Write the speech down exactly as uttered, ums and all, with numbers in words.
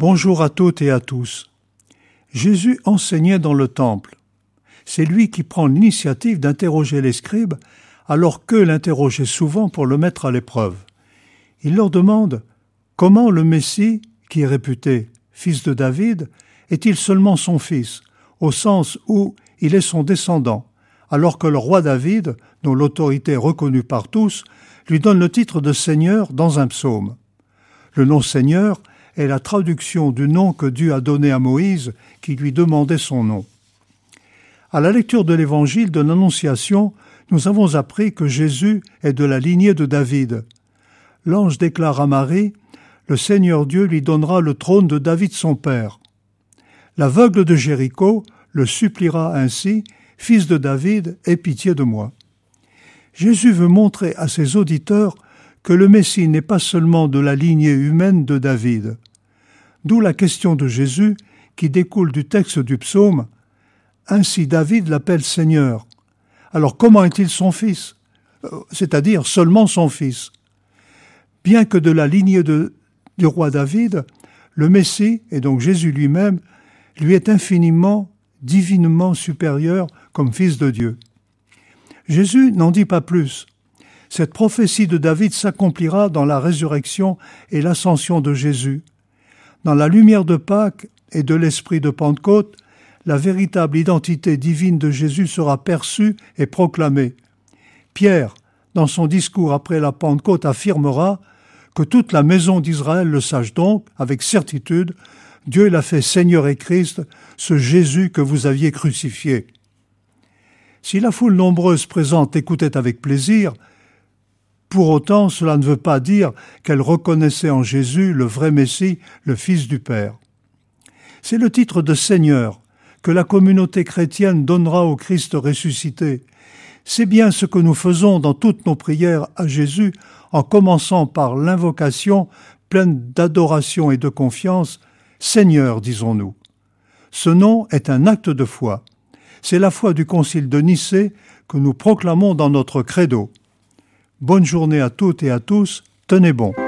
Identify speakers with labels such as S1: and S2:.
S1: Bonjour à toutes et à tous. Jésus enseignait dans le temple. C'est lui qui prend l'initiative d'interroger les scribes, alors qu'eux l'interrogeaient souvent pour le mettre à l'épreuve. Il leur demande « Comment le Messie, qui est réputé fils de David, est-il seulement son fils, au sens où il est son descendant, alors que le roi David, dont l'autorité est reconnue par tous, lui donne le titre de Seigneur dans un psaume. Le nom Seigneur est la traduction du nom que Dieu a donné à Moïse, qui lui demandait son nom. À la lecture de l'évangile de l'Annonciation, nous avons appris que Jésus est de la lignée de David. L'ange déclare à Marie « Le Seigneur Dieu lui donnera le trône de David son père. » L'aveugle de Jéricho le suppliera ainsi « Fils de David, aie pitié de moi. » Jésus veut montrer à ses auditeurs que le Messie n'est pas seulement de la lignée humaine de David. D'où la question de Jésus qui découle du texte du psaume « Ainsi David l'appelle Seigneur. Alors comment est-il son fils ?» C'est-à-dire seulement son fils. Bien que de la lignée de, du roi David, le Messie, et donc Jésus lui-même, lui est infiniment, divinement supérieur comme fils de Dieu. Jésus n'en dit pas plus. Cette prophétie de David s'accomplira dans la résurrection et l'ascension de Jésus. Dans la lumière de Pâques et de l'esprit de Pentecôte, la véritable identité divine de Jésus sera perçue et proclamée. Pierre, dans son discours après la Pentecôte, affirmera que toute la maison d'Israël le sache donc, avec certitude, Dieu l'a fait Seigneur et Christ, ce Jésus que vous aviez crucifié. Si la foule nombreuse présente écoutait avec plaisir, pour autant, cela ne veut pas dire qu'elle reconnaissait en Jésus le vrai Messie, le Fils du Père. C'est le titre de Seigneur que la communauté chrétienne donnera au Christ ressuscité. C'est bien ce que nous faisons dans toutes nos prières à Jésus, en commençant par l'invocation pleine d'adoration et de confiance, « Seigneur », disons-nous. Ce nom est un acte de foi. C'est la foi du Concile de Nicée que nous proclamons dans notre credo. Bonne journée à toutes et à tous, tenez bon.